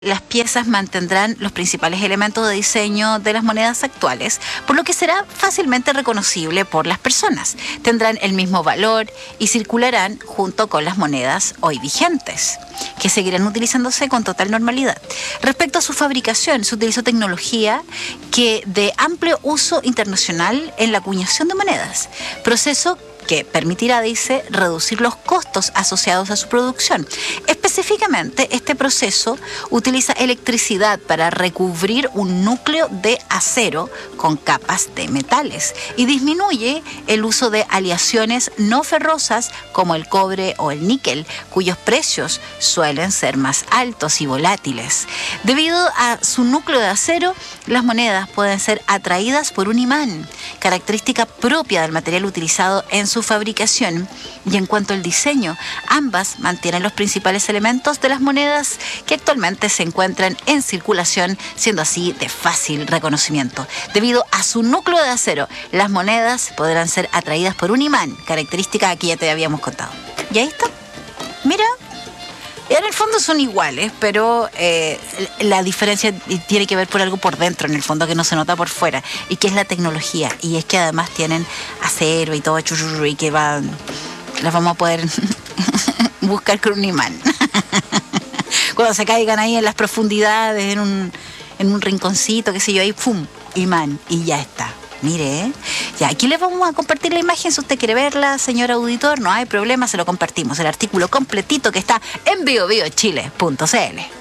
Las piezas mantendrán los principales elementos de diseño de las monedas actuales, por lo que será fácilmente reconocible por las personas. Tendrán el mismo valor y circularán junto con las monedas hoy vigentes, que seguirán utilizándose con total normalidad. Respecto a su fabricación, se utilizó tecnología de amplio uso internacional en la acuñación de monedas, proceso que permitirá, dice, reducir los costos asociados a su producción. Específicamente, este proceso utiliza electricidad para recubrir un núcleo de acero con capas de metales y disminuye el uso de aleaciones no ferrosas como el cobre o el níquel, cuyos precios suelen ser más altos y volátiles. Debido a su núcleo de acero, las monedas pueden ser atraídas por un imán, característica propia del material utilizado en su fabricación. Y en cuanto al diseño, ambas mantienen los principales elementos de las monedas que actualmente se encuentran en circulación, siendo así de fácil reconocimiento. Debido a su núcleo de acero, las monedas podrán ser atraídas por un imán, característica que ya te habíamos contado. Y ahí está. Mira. En el fondo son iguales, pero la diferencia tiene que ver por algo por dentro, en el fondo, que no se nota por fuera, y que es la tecnología, y es que además tienen acero y todo, y que las vamos a poder buscar con un imán. Cuando se caigan ahí en las profundidades, en un rinconcito, qué sé yo, ahí, ¡pum!, imán, y ya está. Mire, ya, aquí les vamos a compartir la imagen. Si usted quiere verla, señor auditor, no hay problema, se lo compartimos. El artículo completito que está en biobiochile.cl.